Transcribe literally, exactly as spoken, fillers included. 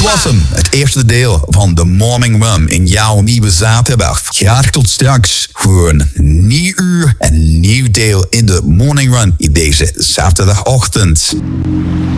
was hem, het eerste deel van de Morning Run in jouw nieuwe zaterdag. Graag tot straks voor een nieuw uur en nieuw deel in de Morning Run in deze zaterdagochtend.